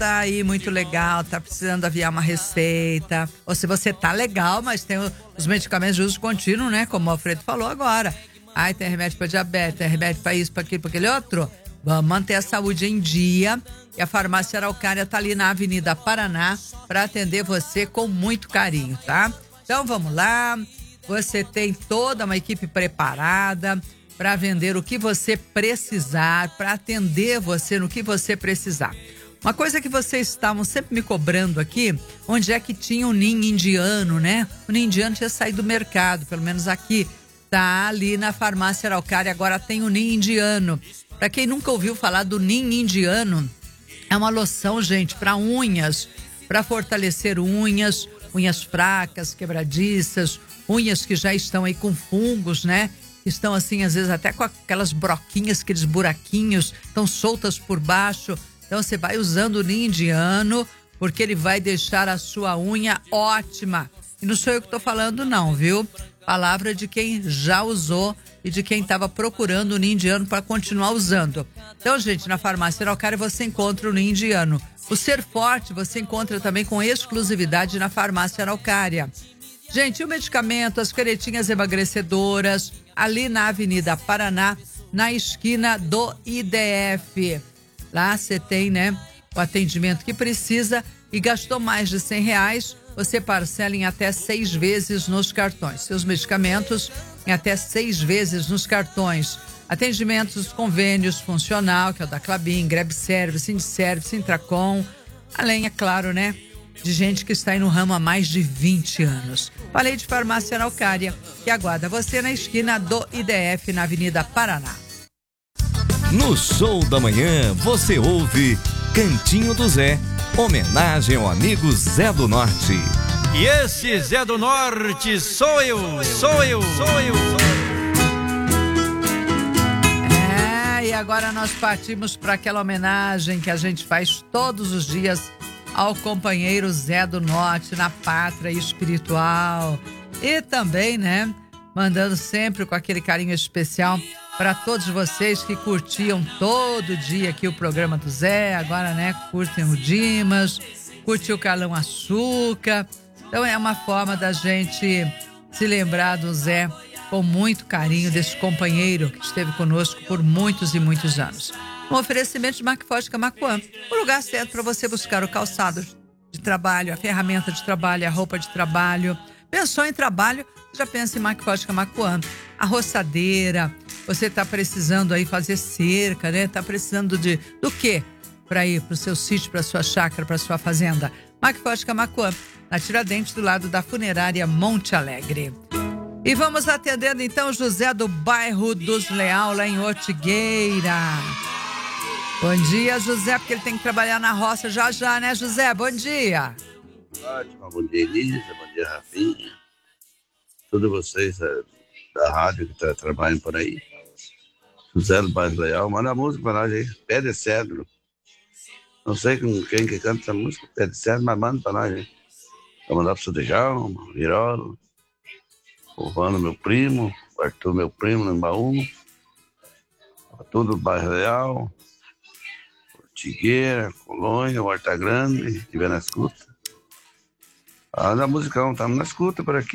tá aí muito legal, tá precisando aviar uma receita, ou se você tá legal, mas tem os medicamentos de uso contínuo, né? Como o Alfredo falou agora. Ai, tem remédio para diabetes, tem remédio para isso, para aquilo, para aquele outro. Vamos manter a saúde em dia. E a Farmácia Araucária tá ali na Avenida Paraná para atender você com muito carinho, tá? Então vamos lá. Você tem toda uma equipe preparada para vender o que você precisar, para atender você no que você precisar. Uma coisa que vocês estavam sempre me cobrando aqui, onde é que tinha o ninho indiano, né? O ninho indiano tinha saído do mercado, pelo menos aqui. Tá ali na Farmácia Araucária, agora tem o ninho indiano. Para quem nunca ouviu falar do ninho indiano, é uma loção, gente, para unhas, para fortalecer unhas, unhas fracas, quebradiças, unhas que já estão aí com fungos, né? Que estão assim, às vezes até com aquelas broquinhas, aqueles buraquinhos, estão soltas por baixo. Então você vai usando o ninho indiano, porque ele vai deixar a sua unha ótima. E não sou eu que estou falando não, viu? Palavra de quem já usou e de quem estava procurando o ninho indiano para continuar usando. Então, gente, na Farmácia Araucária você encontra o ninho indiano. O Ser Forte você encontra também com exclusividade na Farmácia Araucária. Gente, o medicamento, as caretinhas emagrecedoras, ali na Avenida Paraná, na esquina do IDF. Lá você tem, né, o atendimento que precisa e gastou mais de R$100, você parcela em até 6 vezes nos cartões. Seus medicamentos em até 6 vezes nos cartões. Atendimentos, convênios funcional, que é o da Klabin, Grab Service, Indiservice, Intracom. Além, é claro, né, de gente que está aí no ramo há mais de 20 anos. Falei de Farmácia Araucária, que aguarda você na esquina do IDF, na Avenida Paraná. No Show da Manhã, você ouve Cantinho do Zé, homenagem ao amigo Zé do Norte. E esse Zé do Norte sou eu. E agora nós partimos para aquela homenagem que a gente faz todos os dias ao companheiro Zé do Norte na pátria espiritual. E também, né, mandando sempre com aquele carinho especial para todos vocês que curtiam todo dia aqui o programa do Zé, agora, né, curtem o Dimas, curtem o Calão Açúcar. Então é uma forma da gente se lembrar do Zé com muito carinho, desse companheiro que esteve conosco por muitos e muitos anos. Um oferecimento de Macforte Camaquã, o lugar certo para você buscar o calçado de trabalho, a ferramenta de trabalho, a roupa de trabalho. Pensou em trabalho, já pensa em Macforte Camaquã. A roçadeira, você está precisando aí fazer cerca, né? Está precisando do quê? Para ir para o seu sítio, para sua chácara, para sua fazenda. Macforte Camaquã, na Tiradentes, do lado da funerária Monte Alegre. E vamos atendendo então José do bairro dos Leal, lá em Ortigueira. Bom dia, José, porque ele tem que trabalhar na roça já, né, José? Bom dia. Ótimo, bom dia, Elisa, bom dia, Rafinha. Todos vocês da rádio que trabalham por aí. José do bairro Leal, manda a música pra nós aí, Pé de Cedro. Não sei com quem que canta essa música, Pé de Cedro, mas manda pra nós aí. Vou mandar pro Sudejão, Virolo, o Vano, meu primo, o Arthur, meu primo, no Embaú, tudo do bairro Leal, Ortigueira, Colônia, Horta Grande, estiver na escuta. Ah, da musicão, estamos na escuta por aqui.